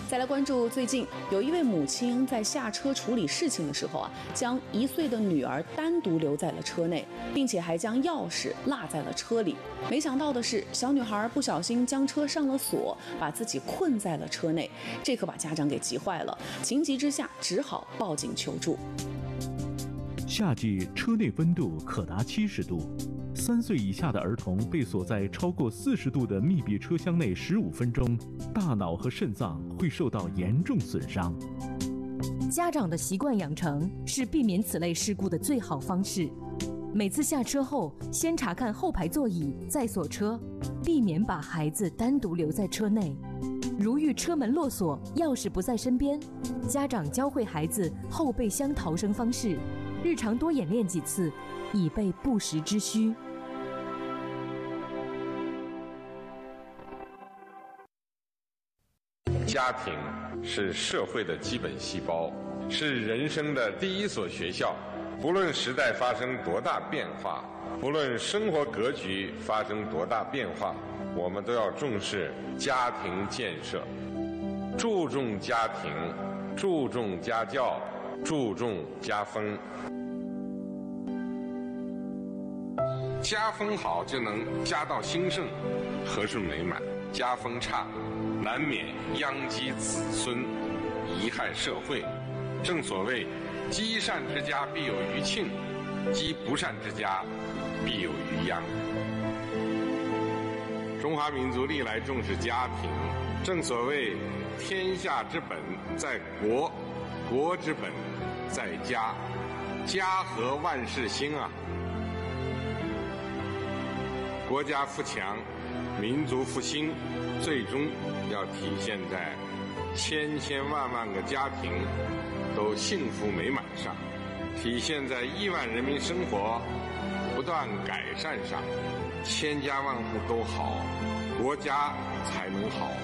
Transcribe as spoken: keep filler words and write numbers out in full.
再来关注最近有一位母亲在下车处理事情的时候啊，将一岁的女儿单独留在了车内，并且还将钥匙落在了车里。没想到的是，小女孩不小心将车上了锁，把自己困在了车内，这可把家长给急坏了。情急之下，只好报警求助。 夏季车内温度可达七十度，三岁以下的儿童被锁在超过四十度的密闭车厢内十五分钟，大脑和肾脏会受到严重损伤。 家长的习惯养成是避免此类事故的最好方式。每次下车后，先查看后排座椅，再锁车，避免把孩子单独留在车内。如遇车门落锁，钥匙不在身边，家长教会孩子后备箱逃生方式，日常多演练几次，以备不时之需。 家庭是社会的基本细胞，是人生的第一所学校。不论时代发生多大变化，不论生活格局发生多大变化，我们都要重视家庭建设，注重家庭，注重家教，注重家风。家风好就能家道兴盛，和顺美满；家风差，难免殃及子孙，贻害社会。正所谓积善之家必有余庆，积不善之家必有余殃。中华民族历来重视家庭，正所谓天下之本在国，国之本在家，家和万事兴啊。国家富强，民族复兴，最终要体现在千千万万个家庭都幸福美满上，体现在亿万人民生活不断改善上。千家万户都好，国家才能好。